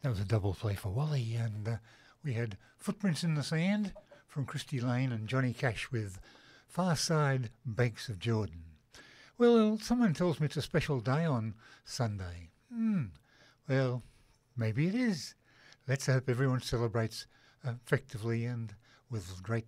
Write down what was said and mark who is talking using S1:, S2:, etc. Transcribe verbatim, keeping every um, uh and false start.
S1: That was a double play for Wally, and uh, we had Footprints in the Sand from Christy Lane and Johnny Cash with Far Side Banks of Jordan. Well, someone tells me it's a special day on Sunday. Hmm, well, maybe it is. Let's hope everyone celebrates effectively and with great